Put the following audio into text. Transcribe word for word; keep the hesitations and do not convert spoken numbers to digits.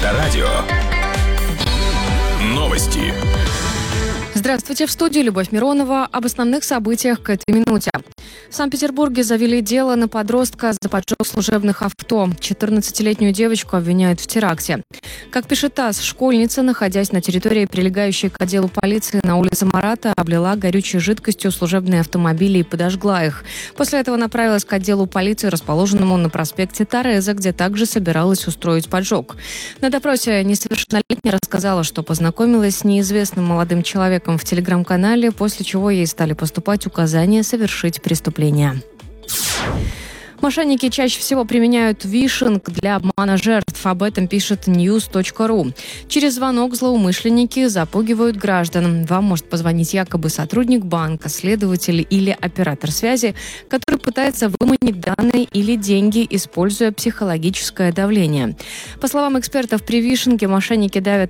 Авторадио. Новости. Здравствуйте, в студии Любовь Миронова. Об основных событиях к этой минуте. В Санкт-Петербурге завели дело на подростка за поджог служебных авто. четырнадцатилетнюю девочку обвиняют в теракте. Как пишет ТАСС, школьница, находясь на территории, прилегающей к отделу полиции на улице Марата, облила горючей жидкостью служебные автомобили и подожгла их. После этого направилась к отделу полиции, расположенному на проспекте Тореза, где также собиралась устроить поджог. На допросе несовершеннолетняя рассказала, что познакомилась с неизвестным молодым человеком в телеграм-канале, после чего ей стали поступать указания совершить преступление. Мошенники чаще всего применяют вишинг для обмана жертв. Об этом пишет ньюс точка ру. Через звонок злоумышленники запугивают граждан. Вам может позвонить якобы сотрудник банка, следователь или оператор связи, который пытается выманить данные или деньги, используя психологическое давление. По словам экспертов, при вишинге мошенники давят